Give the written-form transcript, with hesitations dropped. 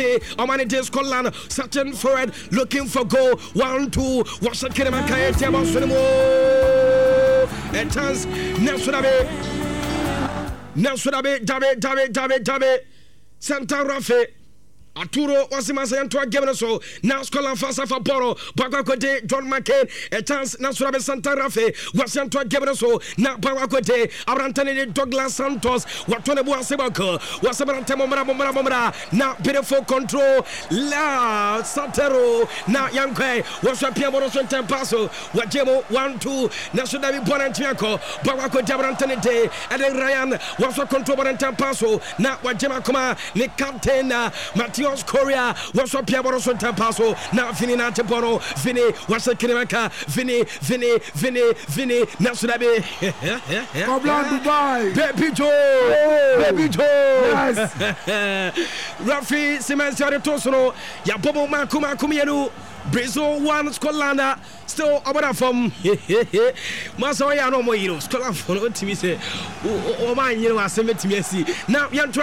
Omani de Scotland, searching for it, looking for goal. 1-2. What's the Kinemaka? Table Sunimo. A chance. Nelsunabe, Dabe. Santa Rafe. Arturo Wasimasa Antoine Gemeso, now Scotland Fasa for Boro, Bagakote, John McCain, a chance, Nasurabe Santa Rafe, Wasantoine Gemeso, now Bagakote, Abrantani Douglas Santos, Watanabu Sebaka, Wasabrantamo, now beautiful control, La Santero, now Yankwe, Wasapia Center Paso, Wajemo 1-2, Nasunabi Bonantiaco, Bagakote Abrantani, and then Ryan, Wasa control Bonantan Paso, now Wajema Kuma, Nick Captain, Matthew. Korea was up here was on Tampaso now Vini Nataporo Vini was a Kinemaka Vini Nasunabe Dubai Baby Joe yes Rafi Simensa Tosono Yabobo Makuma Kumienu Brazil 1 Scotland still about from Masoya no more Scotland for no team say oh my you know I sent me now